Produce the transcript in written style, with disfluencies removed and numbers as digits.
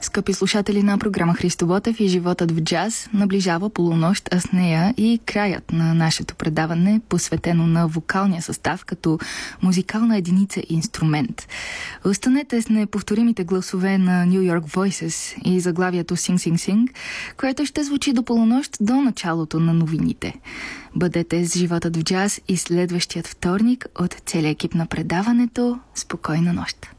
скъпи слушатели на програма Христо Ботев и животът в джаз, наближава полунощ, а с нея и краят на нашето предаване, посветено на вокалния състав като музикална единица и инструмент. Останете с неповторимите гласове на New York Voices и заглавието Sing Sing Sing, което ще звучи до полунощ до началото на новините. Бъдете с животът в джаз и следващият вторник от целия екип на предаването. Спокойна нощ!